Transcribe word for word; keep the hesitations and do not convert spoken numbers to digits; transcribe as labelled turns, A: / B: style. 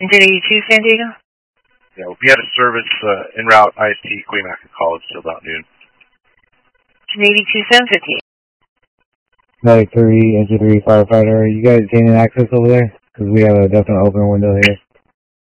A: Engine eighty-two, San Diego?
B: Yeah, we had a service uh, en route I S T Cuyamaca College till about noon.
A: Engine eighty-two, seven fifty-eight.
C: ninety-three, engine three, firefighter. Are you guys gaining access over there? Because we have a definite open window here.